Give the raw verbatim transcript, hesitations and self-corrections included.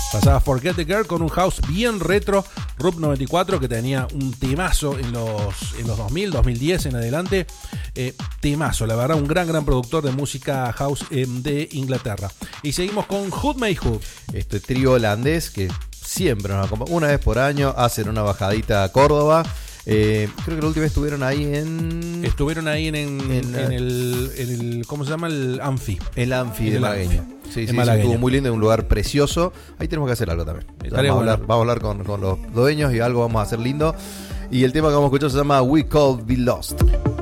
Pasaba Forget the Girl con un house bien retro, R U B noventa y cuatro, que tenía un temazo en los, en los dos mil, dos mil diez en adelante. Eh, temazo, la verdad, un gran, gran productor de música house eh, de Inglaterra. Y seguimos con Who Made Who. Este trío holandés que siempre nos acompaña, una vez por año hacen una bajadita a Córdoba. Eh, creo que la última vez estuvieron ahí en... Estuvieron ahí en, en, en, en, el, en el... ¿Cómo se llama? El Anfi. El Anfi en de el Malagueña. Anfi. Sí, en sí, Malagueña. sí, estuvo muy lindo, un lugar precioso. Ahí tenemos que hacer algo también. Vamos a, bueno. hablar, vamos a hablar con, con los dueños y algo vamos a hacer lindo. Y el tema que vamos a escuchar se llama We Could Be Lost.